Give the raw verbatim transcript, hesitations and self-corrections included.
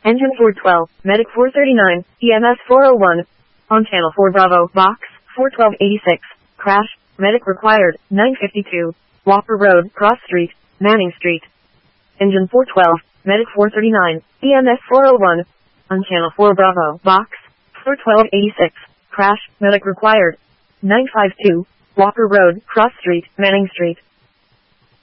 Engine four twelve, Medic four thirty-nine, E M S four oh one. On channel four Bravo, box, four twelve eighty-six. Crash, medic required, nine fifty-two. Walker Road, Cross Street, Manning Street. Engine four twelve, Medic four thirty-nine, E M S four oh one. On channel four Bravo, box, four twelve eighty-six. Crash, medic required, nine fifty-two. Walker Road, Cross Street, Manning Street.